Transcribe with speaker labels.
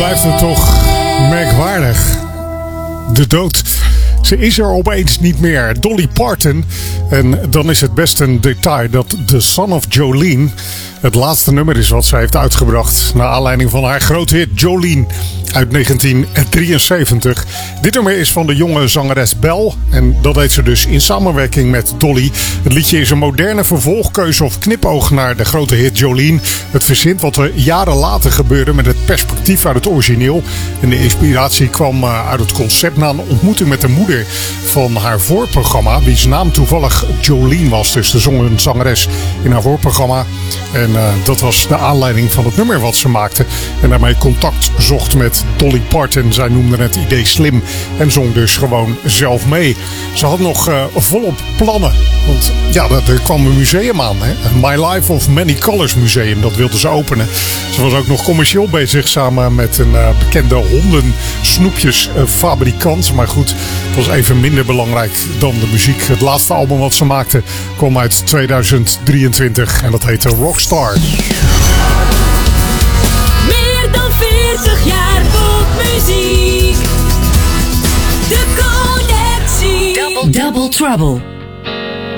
Speaker 1: blijft het toch merkwaardig. De dood. Ze is er opeens niet meer. Dolly Parton. En dan is het best een detail dat The Son of Jolene het laatste nummer is wat zij heeft uitgebracht. Naar aanleiding van haar grote hit Jolene uit 1973. Dit nummer is van de jonge zangeres Belle. En dat deed ze dus in samenwerking met Dolly. Het liedje is een moderne vervolgkeuze of knipoog naar de grote hit Jolene. Het verzint wat er jaren later gebeurde met het perspectief uit het origineel. En de inspiratie kwam uit het concept na een ontmoeting met de moeder van haar voorprogramma. Wiens naam toevallig Jolene was. Dus de zong een zangeres in haar voorprogramma. En dat was de aanleiding van het nummer wat ze maakte. En daarmee contact zocht met Dolly Parton. Zij noemde het idee slim en zong dus gewoon zelf mee. Ze had nog volop plannen. Want ja, er kwam een museum aan. Hè? My Life of Many Colors Museum. Dat wilde ze openen. Ze was ook nog commercieel bezig samen met een bekende hondensnoepjesfabrikant. Maar goed, het was even minder belangrijk dan de muziek. Het laatste album wat ze maakte kwam uit 2023 en dat heette Rockstar.
Speaker 2: Meer dan 40 jaar popmuziek. De Connectie. Double Trouble.